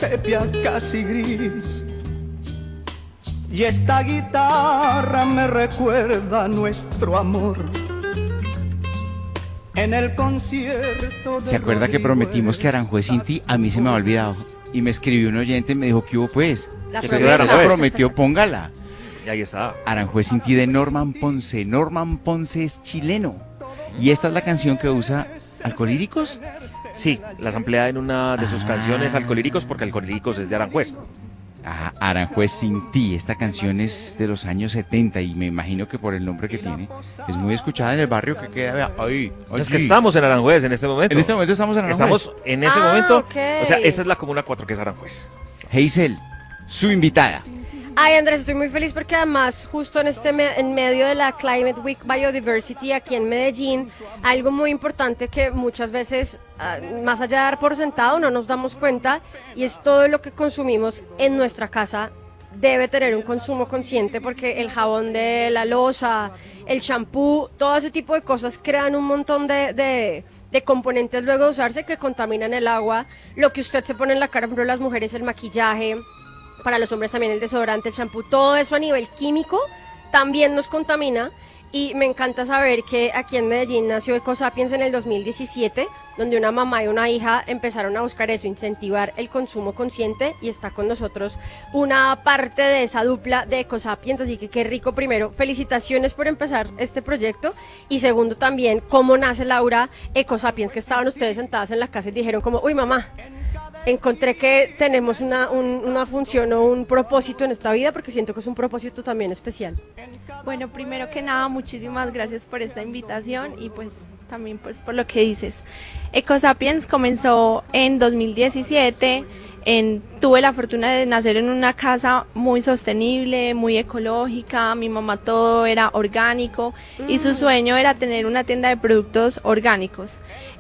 sepia casi gris. Y esta guitarra me recuerda nuestro amor. En el concierto ¿Se acuerda que prometimos que Aranjuez sin ti? A mí se me ha olvidado. Y me escribió un oyente y me dijo, ¿qué hubo pues? La Prometió, póngala. Y ahí está. Aranjuez sin ti de Norman Ponce. Norman Ponce es chileno. Y esta es la canción que usa Alcolíricos. Sí, las amplía en una de sus canciones Alcolíricos, porque Alcolíricos es de Aranjuez. Ah, Aranjuez sin ti. Esta canción es de los años 70 y me imagino que por el nombre que tiene es muy escuchada en el barrio que queda ahí. Es que estamos en Aranjuez en este momento. En este momento estamos en Aranjuez. Estamos en ese momento. Okay. O sea, esta es la Comuna 4 que es Aranjuez. Hazel, su invitada. Ay, Andrés, estoy muy feliz porque además justo en medio de la Climate Week Biodiversity aquí en Medellín, algo muy importante que muchas veces, más allá de dar por sentado, no nos damos cuenta, y es todo lo que consumimos en nuestra casa debe tener un consumo consciente, porque el jabón de la loza, el shampoo, todo ese tipo de cosas crean un montón de componentes luego de usarse que contaminan el agua. Lo que usted se pone en la cara, por ejemplo, las mujeres, el maquillaje, para los hombres también el desodorante, el champú, todo eso a nivel químico también nos contamina. Y me encanta saber que aquí en Medellín nació Ecosapiens en el 2017, donde una mamá y una hija empezaron a buscar eso, incentivar el consumo consciente, y está con nosotros una parte de esa dupla de Ecosapiens, así que qué rico. Primero, felicitaciones por empezar este proyecto, y segundo también, cómo nace Laura Ecosapiens, que estaban ustedes sentadas en la casa y dijeron como, uy mamá, encontré que tenemos una función o un propósito en esta vida, porque siento que es un propósito también especial. Bueno, primero que nada, muchísimas gracias por esta invitación y pues también pues por lo que dices. Ecosapiens comenzó en 2017, tuve la fortuna de nacer en una casa muy sostenible, muy ecológica, mi mamá todo era orgánico y su sueño era tener una tienda de productos orgánicos.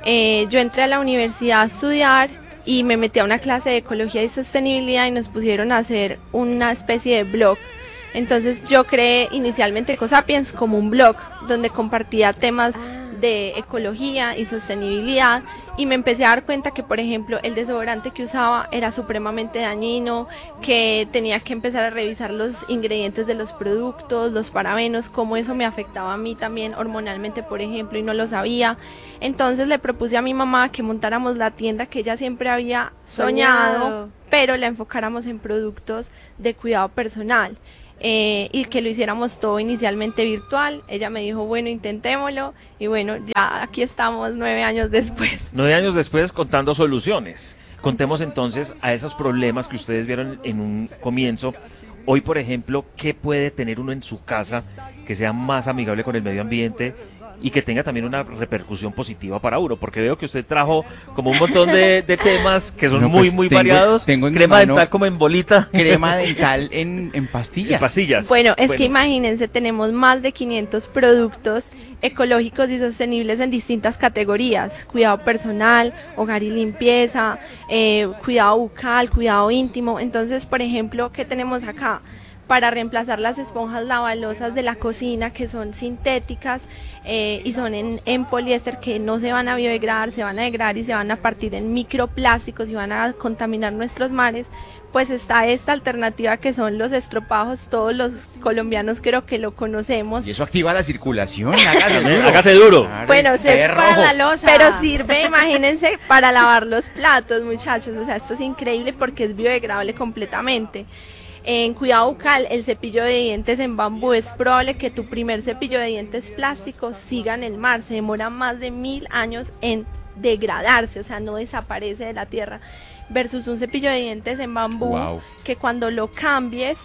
Yo entré a la universidad a estudiar y me metí a una clase de ecología y sostenibilidad y nos pusieron a hacer una especie de blog. Entonces yo creé inicialmente Ecosapiens como un blog donde compartía temas de ecología y sostenibilidad, y me empecé a dar cuenta que, por ejemplo, el desodorante que usaba era supremamente dañino, que tenía que empezar a revisar los ingredientes de los productos, los parabenos, cómo eso me afectaba a mí también hormonalmente, por ejemplo, y no lo sabía. Entonces le propuse a mi mamá que montáramos la tienda que ella siempre había soñado, pero la enfocáramos en productos de cuidado personal. Y que lo hiciéramos todo inicialmente virtual. Ella me dijo, bueno, intentémoslo, y bueno, ya aquí estamos 9 años después. 9 años después contando soluciones. Contemos entonces a esos problemas que ustedes vieron en un comienzo. Hoy, por ejemplo, ¿qué puede tener uno en su casa que sea más amigable con el medio ambiente y que tenga también una repercusión positiva para uno? Porque veo que usted trajo como un montón de temas que son muy variados. Tengo en crema mano dental como en bolita. Crema dental en pastillas. En pastillas. Bueno, es que imagínense, tenemos más de 500 productos ecológicos y sostenibles en distintas categorías: cuidado personal, hogar y limpieza, cuidado bucal, cuidado íntimo. Entonces, por ejemplo, ¿qué tenemos acá? Para reemplazar las esponjas lavalosas de la cocina, que son sintéticas y son en poliéster, que no se van a biodegradar, se van a degradar y se van a partir en microplásticos y van a contaminar nuestros mares, pues está esta alternativa que son los estropajos. Todos los colombianos creo que lo conocemos. Y eso activa la circulación, hágase duro. Hágase duro. Bueno, Es para la loza. pero sirve, imagínense, para lavar los platos, muchachos. O sea, esto es increíble porque es biodegradable completamente. En cuidado bucal, el cepillo de dientes en bambú, es probable que tu primer cepillo de dientes plástico siga en el mar, se demora más de 1000 años en degradarse, o sea, no desaparece de la tierra, versus un cepillo de dientes en bambú, que cuando lo cambies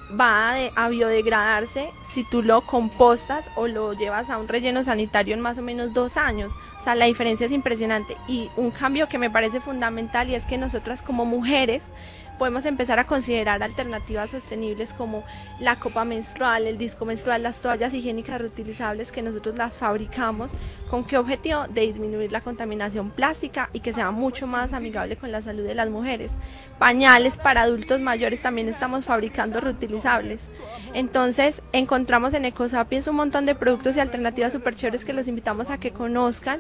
va a biodegradarse si tú lo compostas o lo llevas a un relleno sanitario en más o menos 2 años. O sea, la diferencia es impresionante. Y un cambio que me parece fundamental, y es que nosotras como mujeres podemos empezar a considerar alternativas sostenibles como la copa menstrual, el disco menstrual, las toallas higiénicas reutilizables que nosotros las fabricamos. ¿Con qué objetivo? De disminuir la contaminación plástica y que sea mucho más amigable con la salud de las mujeres. Pañales para adultos mayores también estamos fabricando reutilizables. Entonces encontramos en Ecosapiens un montón de productos y alternativas súper chéveres que los invitamos a que conozcan,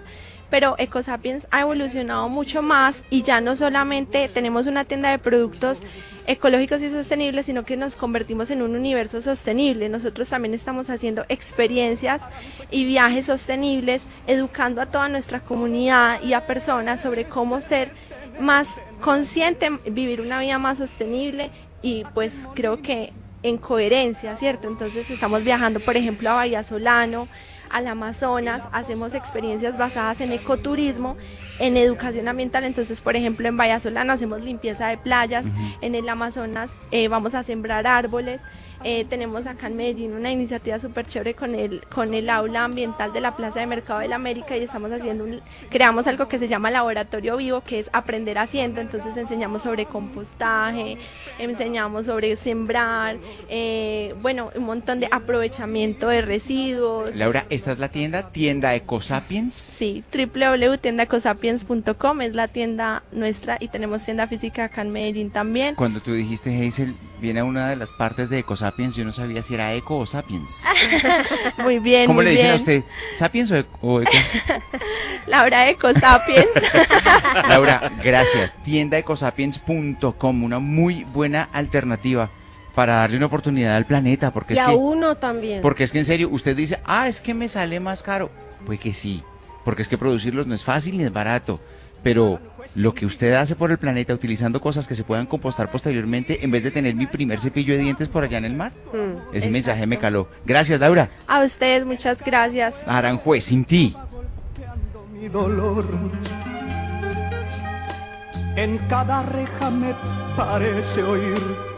pero Ecosapiens ha evolucionado mucho más y ya no solamente tenemos una tienda de productos ecológicos y sostenibles, sino que nos convertimos en un universo sostenible. Nosotros también estamos haciendo experiencias y viajes sostenibles, educando a toda nuestra comunidad y a personas sobre cómo ser más consciente, vivir una vida más sostenible y pues creo que en coherencia, ¿cierto? Entonces estamos viajando, por ejemplo, a Bahía Solano, al Amazonas, hacemos experiencias basadas en ecoturismo, en educación ambiental. Entonces, por ejemplo, en Bahía Solano hacemos limpieza de playas, en el Amazonas vamos a sembrar árboles. Tenemos acá en Medellín una iniciativa súper chévere con el aula ambiental de la Plaza de Mercado de la América y estamos creamos algo que se llama Laboratorio Vivo, que es aprender haciendo. Entonces enseñamos sobre compostaje, enseñamos sobre sembrar, bueno, un montón de aprovechamiento de residuos. Laura, ¿esta es la tienda Ecosapiens? Sí, www.tiendaecosapiens.com es la tienda nuestra y tenemos tienda física acá en Medellín también. Cuando tú dijiste, Hazel, viene una de las partes de Ecosapiens, yo no sabía si era Eco o Sapiens. Muy bien, ¿Cómo muy le dicen bien. a usted? ¿Sapiens o Eco? Laura de Ecosapiens. Laura, gracias. Tiendaecosapiens.com, una muy buena alternativa para darle una oportunidad al planeta, porque Y es a que uno también. porque es que en serio, usted dice, es que me sale más caro. Pues que sí, porque es que producirlos no es fácil ni es barato, pero lo que usted hace por el planeta utilizando cosas que se puedan compostar posteriormente, en vez de tener mi primer cepillo de dientes por allá en el mar, ese mensaje me caló. Gracias, Laura. A ustedes, muchas gracias. Aranjuez, sin ti. Mi dolor. En cada reja me parece oír